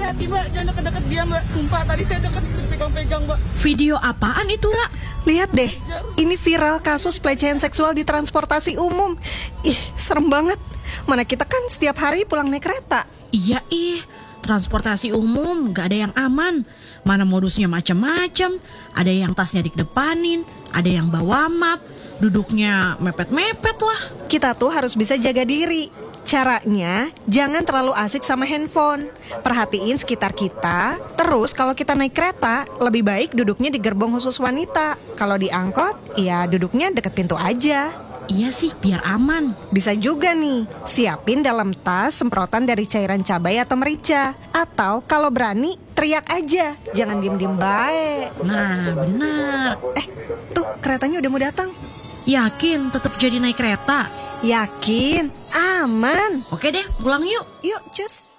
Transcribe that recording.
hati-hati Mbak, jangan deket-deket dia Mbak. Sumpah tadi saya deket pegang-pegang Mbak. Video apaan itu, Ra? Lihat deh, ini viral kasus pelecehan seksual di transportasi umum. Ih, serem banget. Mana kita kan setiap hari pulang naik kereta. Iya, transportasi umum gak ada yang aman. Mana modusnya macam-macam. Ada yang tasnya dikedepanin, ada yang bawa map, duduknya mepet-mepet lah. Kita tuh harus bisa jaga diri. Caranya, jangan terlalu asik sama handphone. Perhatiin sekitar kita. Terus kalau kita naik kereta, lebih baik duduknya di gerbong khusus wanita. Kalau di angkot, ya duduknya deket pintu aja. Iya sih, biar aman. Bisa juga nih, siapin dalam tas semprotan dari cairan cabai atau merica. Atau kalau berani, teriak aja. Jangan diem-diem baik. Nah, benar. Tuh keretanya udah mau datang. Yakin tetap jadi naik kereta? Yakin, aman. Oke deh, pulang yuk. Yuk, cus.